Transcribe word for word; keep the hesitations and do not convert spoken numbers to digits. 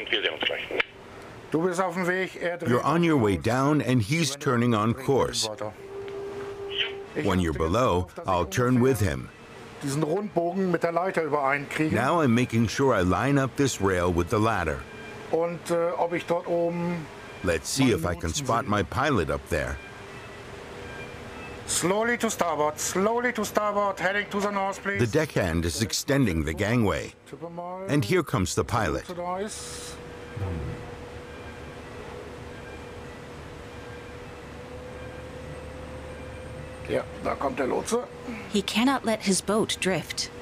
und wir sehen uns gleich. Du bist auf dem Weg, er dreht You're on your way auf Kurs. down and he's turning on course. Ich When achte you're jetzt below, darauf, dass ich I'll turn with ungefähr him. diesen Rundbogen mit der Leiter übereinkriege. Now I'm making sure I line up this rail with the ladder. Und äh, ob ich dort oben Let's see if I can spot my pilot up there. slowly to starboard, slowly to starboard, heading to the north, please. The deckhand is extending the gangway. Tippe mal, And here comes the pilot. so da ist. Ja, da kommt der Lotse. He cannot let his boat drift.